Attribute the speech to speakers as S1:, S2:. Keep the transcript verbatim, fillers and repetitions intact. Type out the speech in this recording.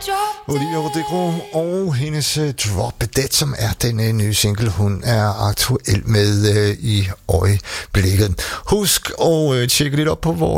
S1: Olivia Rodrigo og hendes uh, Drop Dead, som er den uh, nye single, hun er aktuel med uh, i øjeblikket. Husk at uh, tjekke lidt op på vores